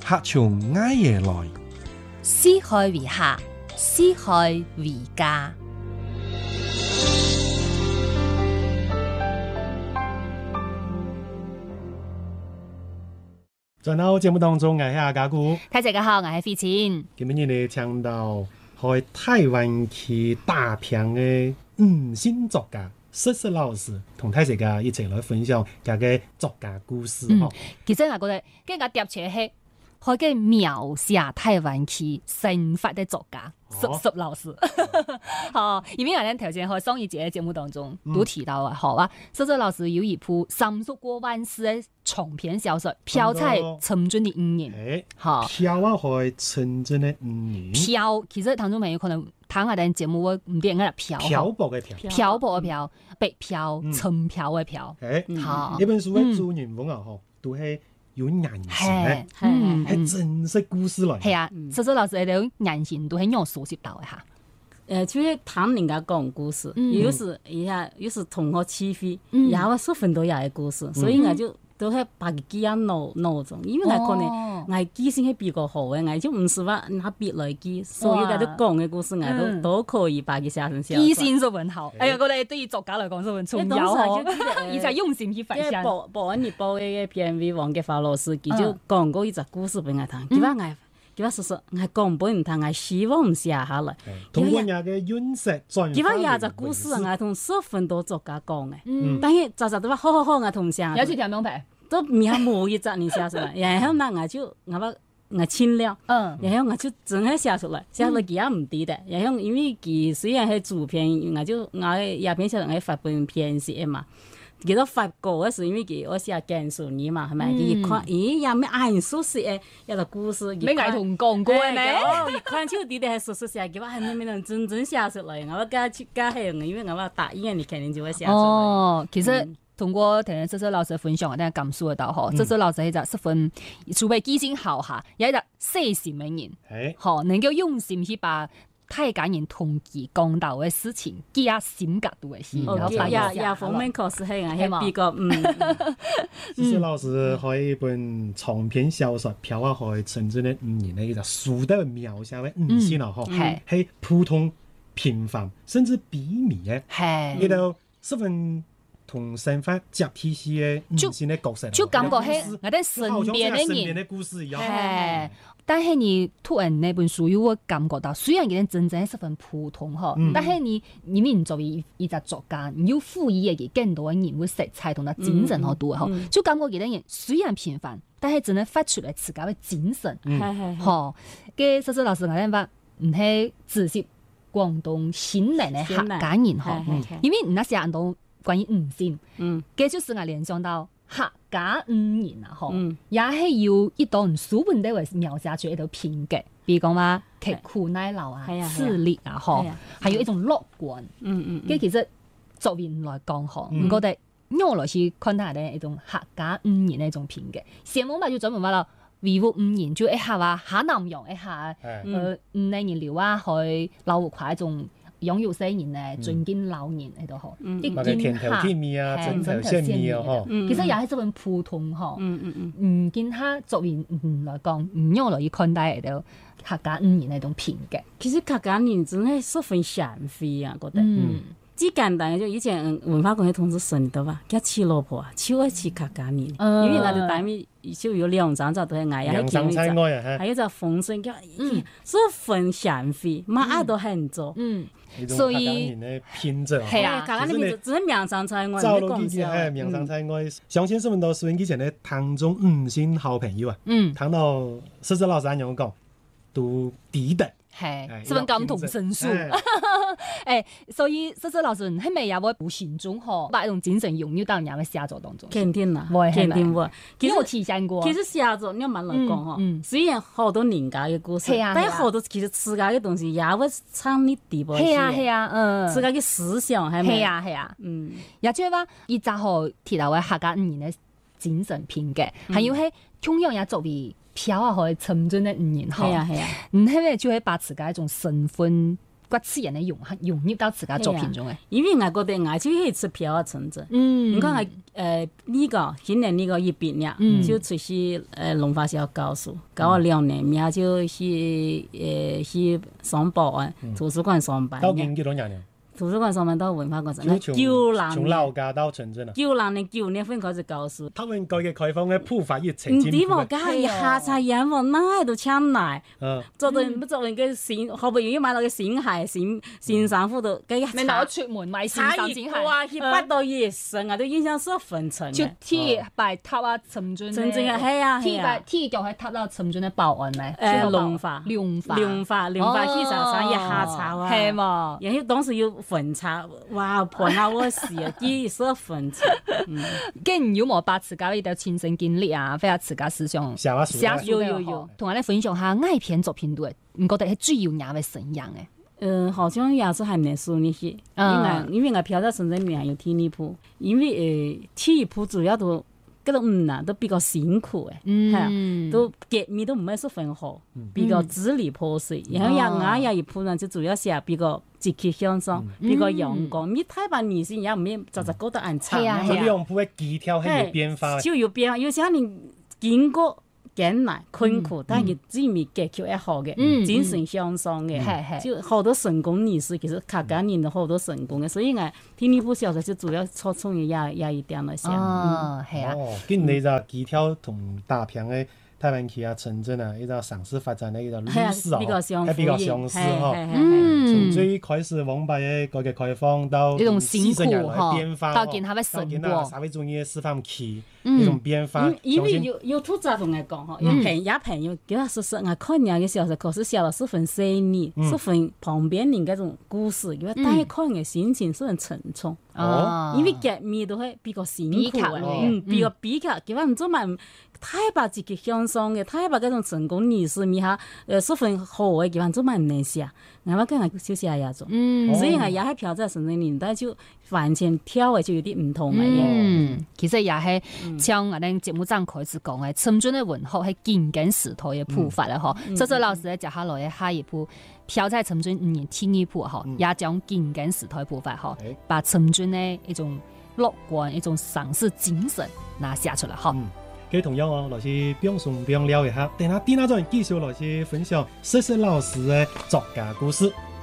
客從埃耶來， 死害為客，死害為家。 在那節目當中，我係阿家姑。 大家好，我係費錢。 今日你聽到喺台灣去打拼嘅新作家瑟瑟老師，同大家一齊來分享佢嘅作家故事。 其實我覺得，跟個疊詞係可以描寫台灣去生活的作家瑟瑟老師。好，因為我哋頭先喺上一節節目當中都提到啊，好啊，瑟瑟老師有一部30過萬字嘅長篇小說《飄在沉醉的5年》。好， 飄啊，去沉醉的5年。 飄，其實聽眾朋友可能睇我哋節目會唔點解飄？ 漂泊嘅漂， 漂泊嘅漂，白漂、沉漂嘅漂。 好，呢本書嘅主人翁啊，嗬，都係有人性嘅，係真實故事嚟。 係啊，瑟瑟老師喺度人性都係用熟悉到嘅嚇。 就是聽人家講故事，有時同學起飛，也有十分多嘅故事，所以我就都係把佢記喺腦中，因為我可能我記性係比較好嘅，我就唔是話拿筆來記，所有嘅都講嘅故事，我都可以把佢寫成小說。 記性十分好，哎呀，我哋對於作家嚟講十分重要哦，而且用心去分享。 報恩日報嘅編委王傑華老師，佢就講過一隻故事俾我聽，佢話說我講俾唔聽，我希望唔寫下來。 通過人嘅韻色轉化。 佢話有隻故事我同十分多作家講嘅，但係就都話好，我同寫。 有時條名牌都名冇一隻你寫出來，然後那我清了，然後我就真係寫出來，寫到佢也唔抵的。然後因為佢雖然係主編，我也編寫我發本編寫嘛。佢都發過嘅時，因為佢我寫簡述你嘛，係咪？佢一看，咦，有咩藝術寫嘅一個故事？ 咩藝同講過咩？ 一看就啲係熟寫，佢話係咪能真寫出來？我加係，因為我話答應你肯定就會寫出來。 哦，其實通過聽瑟瑟老師分享，我哋感受得到嗬。瑟瑟老師係隻十分，除非記性好下，有一隻細心嘅人，嗬，能夠用心去把太感人同佢講到嘅事情，記下心格度嘅事，然後把也方面確實係係比較瑟瑟老師喺一本長篇小說《飄啊去沉醉的5年》呢，其實書都描寫嘅先啊，嗬，係普通平凡甚至卑微嘅，呢度十分同生活接地氣嘅先嘅角色， 就感覺係我哋身邊嘅人故事一樣。 但係你突然那本書，我感覺到雖然佢哋真正係十分普通嗬，但係你因為你作為一個作家，你要賦予嘅更多嘅人物色彩同埋精神好多嗬，就感覺佢哋人雖然平凡，但係真係發出嚟自己嘅精神，嗬。嘅瑟瑟老師我哋話唔係直接廣東新嚟嘅客家人嗬，因為那些人都關於5線，嘅就是我聯想到。客家5年啊，嗬，也係要一段書本地為描寫出一道品格，比如講話刻苦耐勞啊、自立啊，嗬，係有一種樂觀。嘅其實作為人來講，嗬，我覺得我來去看待嘅一種客家5年嘅一種品格。上網咪就專門話啦，維護5年就一下話下南洋一下5年聊啊，去老湖快一種。養育4年咧，尊敬老年喺度嗬， 啲見頭見面啊，真頭見面啊，嗬。 其實也係十分普通嗬，唔見他作為人來講，唔用來去看待喺度客家5年嗰種品格。 其實客家人真係十分賢惠啊，覺得。最簡單嘅就以前文化館嘅同事說到話，佢娶老婆啊，超愛娶客家人，因為我哋單位就有2張就都係嗌人見面，係一隻風聲叫，十分賢惠，乜嘢都肯做。 所以係啊，客家人面只係名上才愛，唔係講笑。名上才愛，相信十分多收音機前嘅聽眾5線好朋友啊，聽到瑟瑟老師咁講，都抵得。 係十分感同身受，所以瑟瑟老師係咪也會無形中嗬把一種精神融入到人嘅寫作當中？ 肯定啦， 肯定會。 其實我體現過。 其實寫作你慢來講嗬，雖然好多人家嘅故事，但係好多其實自家嘅東西也會參與地步。 係啊， 自家嘅思想係咪？ 係啊，也即係話，一集好提到嘅客家5年嘅精神品格，還有係同樣也作為。飄啊，去沉醉的5年，係啊，唔係咩就係把自己一種身份骨刺人嘅融入到自家作品中嘅。 因為我覺得我就係吃飄嘅城鎮。你看我呢個今年呢個一畢業，就出去農化校教書，教咗2年，然後就去上班，圖書館上班。 到幾多年了？ 圖書館上班到文化廣場， 從老家到城鎮啊 ，9年分開始教書。 他們改革開放嘅步伐越前進。 唔啲喎，家一下才人喎，哪喺度搶奶？做到個線，好不容易買到個線鞋、線衫褲度，佢一查出門買線衫線鞋， 哇！去不到夜深啊，都影響十分鐘。 就貼擺塔啊，陳俊陳俊係啊， 貼腳係塔到陳俊嘅保安咧。 龍化去上一下查啊， 係嘛？ 然後當時要分叉，哇！盤下我事啊，幾十分鐘。 跟有冇把自家呢啲親身經歷啊，或者自家思想寫有， 同我哋分享下愛篇作品度，唔覺得係最有名嘅神樣嘅？ 好像也是還沒說那些，因為我飄在城鎮裏面有第二鋪，因為第一鋪主要都嗰度都比較辛苦嘅，係啊，都革命都唔係十分好，比較支離破碎。然後也一鋪呢，就主要寫比較積極向上，比較陽光。你太把女性也唔係就覺得暗慘。 所以兩鋪嘅基調係有變化， 就有變化。有時候你經過艱難困苦，但係自己結構一好嘅，精神向上嘅，就好多成功女士其實客家人都好多成功嘅，所以我第二部小說就主要側重於也一點嚟寫。 係啊， 跟你個基調同大片嘅台灣區啊、城鎮啊，一個城市發展嘅一個歷史比較相似從最開始王八嘅改革開放到呢種辛苦變化， 到見下嘅成果， 社會主義嘅示範期呢種變化。 因為有突然同我講，有朋友叫他說我看人嘅小說，可是寫了十分細膩，十分旁邊人嗰種故事，因為大家看嘅心情是很沉重。因為革命都係比較辛苦嘅，比較叫我唔做埋太把積極向上嘅，太把嗰種成功人士咪下十分好嘅，叫我做埋唔能寫，我跟佢少寫一種，所以我也係飄在城鎮年代就完全跳嘅就有啲唔同嘅嘢。 其實也係像我哋節目上開始講嘅，城鎮嘅文學係緊緊時代嘅步伐啦，嗬。所以老師咧接下來嘅下一步飄在城鎮5年第二步，嗬，也將緊緊時代步伐，嗬，把城鎮嘅一種樂觀、一種城市精神拿寫出來，嗬。 佢同樣來去邊聊一下，等下再繼續來去分享石老師嘅作家故事。